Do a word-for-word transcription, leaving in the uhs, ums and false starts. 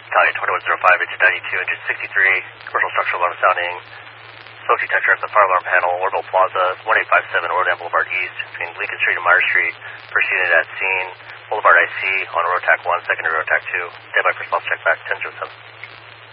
County twenty-one oh five, engine ninety-two, engine sixty-three, commercial structural alarm sounding. Smoke detector at the fire alarm panel, Orville Plaza, one eight five seven Orland Boulevard East, between Lincoln Street and Meyer Street. First unit at scene, Boulevard I C on road tack one, secondary road tack two. Standby for response check back, ten oh seven.